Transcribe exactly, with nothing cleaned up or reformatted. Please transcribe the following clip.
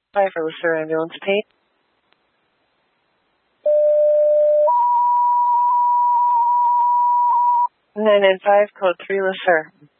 Five for LeSueur Ambulance Paid. nine nine five, code three LeSueur.